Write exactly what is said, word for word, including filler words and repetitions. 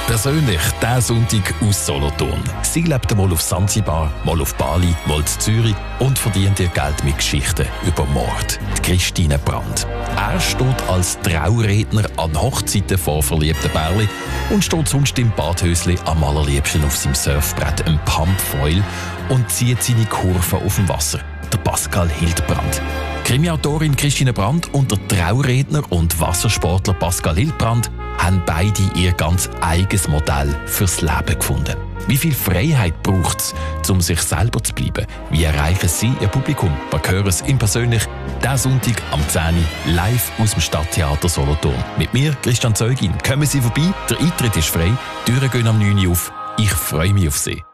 Persönlich diesen Sonntag aus Solothurn. Sie lebt mal auf Sansibar, mal auf Bali, mal in Zürich und verdient ihr Geld mit Geschichten über Mord. Die Christine Brandt. Er steht als Trauredner an Hochzeiten vor verliebten Pärchen und steht sonst im Badhösli am allerliebsten auf seinem Surfbrett, einem Pumpfoil, und zieht seine Kurven auf dem Wasser. Der Pascal Hildbrand. Krimiautorin Christine Brandt und der Trauredner und Wassersportler Pascal Hildbrand haben beide ihr ganz eigenes Modell fürs Leben gefunden. Wie viel Freiheit braucht es, um sich selber zu bleiben? Wie erreichen sie ihr Publikum? Wir hören es ihm persönlich diesen Sonntag am zehn Uhr live aus dem Stadttheater Solothurn. Mit mir, Christian Zeugin. Kommen Sie vorbei, der Eintritt ist frei, die Türen gehen am neun Uhr auf. Ich freue mich auf Sie.